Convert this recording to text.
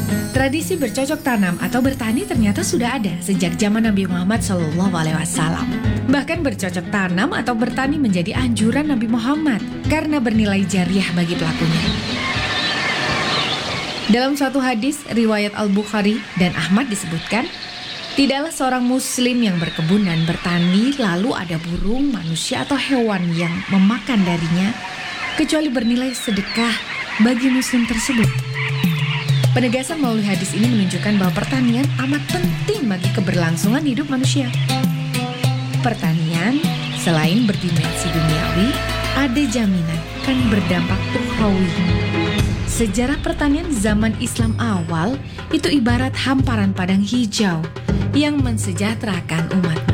Tradisi bercocok tanam atau bertani ternyata sudah ada sejak zaman Nabi Muhammad SAW. Bahkan bercocok tanam atau bertani menjadi anjuran Nabi Muhammad karena bernilai jariah bagi pelakunya. Dalam suatu hadis, riwayat Al-Bukhari dan Ahmad disebutkan, tidaklah seorang muslim yang berkebun dan bertani lalu ada burung, manusia atau hewan yang memakan darinya, kecuali bernilai sedekah bagi muslim tersebut. Penegasan melalui hadis ini menunjukkan bahwa pertanian amat penting bagi keberlangsungan hidup manusia. Pertanian, selain berdimensi duniawi, ada jaminan kan berdampak ukhrawi. Sejarah pertanian zaman Islam awal itu ibarat hamparan padang hijau yang mensejahterakan umat